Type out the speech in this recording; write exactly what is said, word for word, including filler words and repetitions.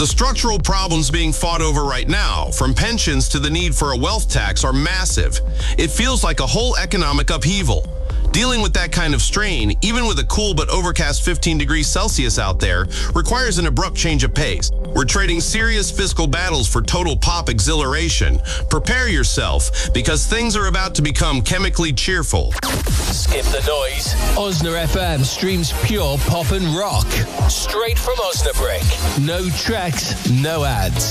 The structural problems being fought over right now, from pensions to the need for a wealth tax, are massive. It feels like a whole economic upheaval. Dealing with that kind of strain, even with a cool but overcast fifteen degrees Celsius out there, requires an abrupt change of pace. We're trading serious fiscal battles for total pop exhilaration. Prepare yourself, because things are about to become chemically cheerful. Skip the noise. Osna F M streams pure pop and rock. Straight from Osnabrück. No tracks, no ads.